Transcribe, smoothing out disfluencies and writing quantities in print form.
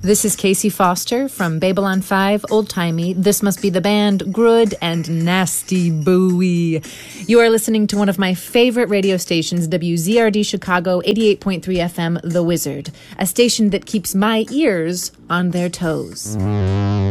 This is Casey Foster from Babylon 5, Old Timey, This Must Be the Band, Good, and Nasty Bowie. You are listening to one of my favorite radio stations, WZRD Chicago, 88.3 FM, The Wizard, a station that keeps my ears on their toes.